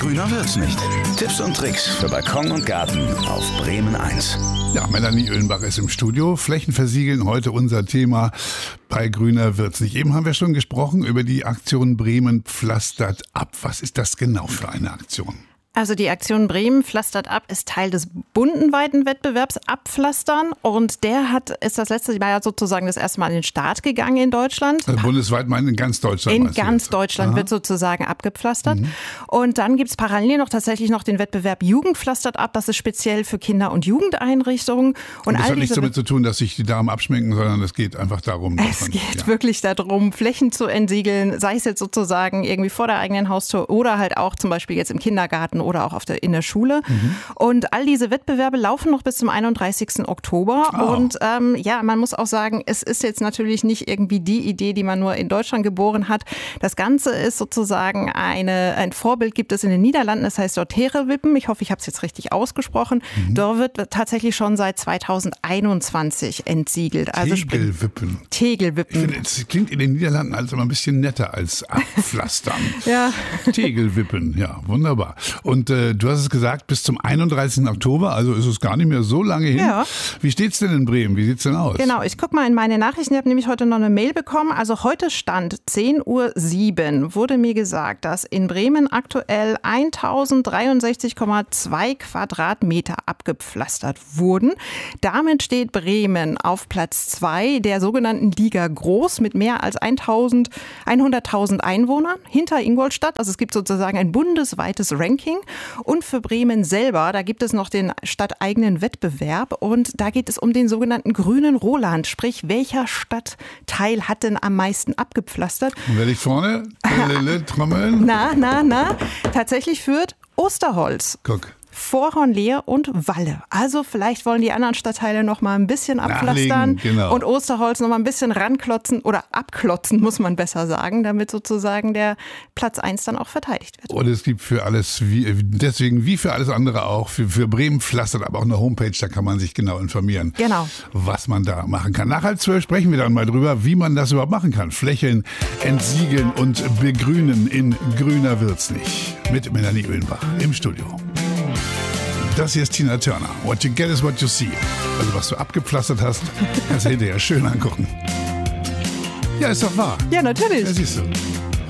Grüner wird's nicht. Tipps und Tricks für Balkon und Garten auf Bremen 1. Ja, Melanie Oehlenbach ist im Studio. Flächen versiegeln, heute unser Thema. Bei Grüner wird's nicht. Eben haben wir schon gesprochen über die Aktion Bremen pflastert ab. Was ist das genau für eine Aktion? Also die Aktion Bremen pflastert ab ist Teil des bundesweiten Wettbewerbs Abpflastern und der ist das letzte Jahr sozusagen das erste Mal an den Start gegangen in Deutschland. Also bundesweit meinen in ganz Deutschland? In ganz Deutschland wird sozusagen abgepflastert. Und dann gibt es parallel tatsächlich noch den Wettbewerb Jugend pflastert ab. Das ist speziell für Kinder- und Jugendeinrichtungen. Und das hat nichts damit zu tun, dass sich die Damen abschminken, sondern es geht einfach darum. Es geht wirklich darum, Flächen zu entsiegeln, sei es jetzt sozusagen irgendwie vor der eigenen Haustür oder halt auch zum Beispiel jetzt im Kindergarten oder auch in der Schule. Und all diese Wettbewerbe laufen noch bis zum 31. Oktober. Oh. Und man muss auch sagen, es ist jetzt natürlich nicht irgendwie die Idee, die man nur in Deutschland geboren hat. Das Ganze ist sozusagen ein Vorbild gibt es in den Niederlanden, das heißt dort Tegelwippen. Ich hoffe, ich habe es jetzt richtig ausgesprochen. Dort wird tatsächlich schon seit 2021 entsiegelt. Tegelwippen. Tegelwippen. Ich finde, es klingt in den Niederlanden also immer ein bisschen netter als abpflastern. Ja. Tegelwippen, ja, wunderbar. Und du hast es gesagt, bis zum 31. Oktober, also ist es gar nicht mehr so lange hin. Ja. Wie steht's denn in Bremen? Wie sieht's denn aus? Genau, ich gucke mal in meine Nachrichten. Ich habe nämlich heute noch eine Mail bekommen. Also heute Stand 10:07 Uhr wurde mir gesagt, dass in Bremen aktuell 1063,2 Quadratmeter abgepflastert wurden. Damit steht Bremen auf Platz 2 der sogenannten Liga Groß mit mehr als 100.000 Einwohnern hinter Ingolstadt. Also es gibt sozusagen ein bundesweites Ranking. Und für Bremen selber, da gibt es noch den stadteigenen Wettbewerb und da geht es um den sogenannten grünen Roland. Sprich, welcher Stadtteil hat denn am meisten abgepflastert? Und wer liegt vorne? Trommeln? Na. Tatsächlich führt Osterholz. Guck. Vor Hornleer und Walle. Also vielleicht wollen die anderen Stadtteile noch mal ein bisschen abpflastern und Osterholz noch mal ein bisschen ranklotzen oder abklotzen, muss man besser sagen, damit sozusagen der Platz 1 dann auch verteidigt wird. Und es gibt für alles, deswegen wie für alles andere auch, für Bremen pflastert, aber auch eine Homepage, da kann man sich genau informieren, was man da machen kann. Nach 11:30 sprechen wir dann mal drüber, wie man das überhaupt machen kann. Flächen entsiegeln und begrünen in Grüner wird's nicht. Mit Melanie Oehlenbach im Studio. Das hier ist Tina Turner. What you get is what you see. Also was du abgepflastert hast, kannst du hinterher schön angucken. Ja, ist doch wahr. Ja, natürlich. Ja, siehst du.